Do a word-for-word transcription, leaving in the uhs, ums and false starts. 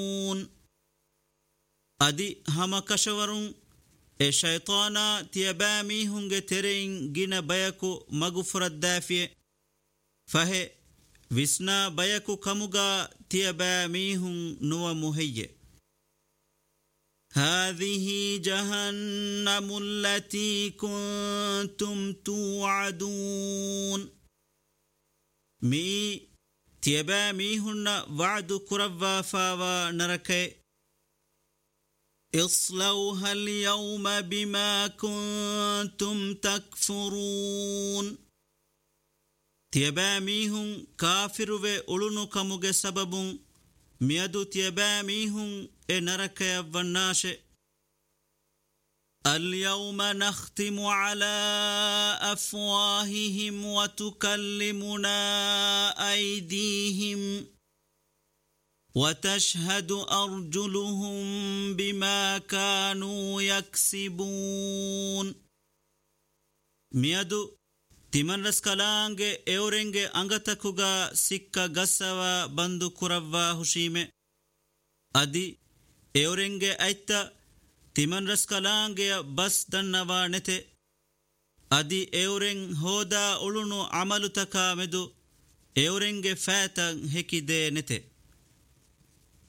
adi hama kashawarun e shaytana tiyaba mihunge terein gina bayaku magufurad dafiye fahe visna bayaku kamuga tiyaba mihun nuwa muhayye هذه جهنم التي كنتم توعدون مي تيبا ميهن وعد كرفا فاوا نركي اصلوها اليوم بما كنتم تكفرون تيبا ميهن كافر و أولونو كموغ سبب ميادو تيبا ميهن نركي والناش اليوم نختم على أفواههم وتكلمنا أيديهم وتشهد أرجلهم بما كانوا يكسبون ميادو تمن رسكالانگ اورنگ انگتكوغا سكا غسوا بندو كروا هشيمه ادي اورنگ ايتا تمن رسكالانگ بس دنوا نته ادي اورنگ هودا اولونو عملو تكا مدو اورنگ فاتا هكي دي نته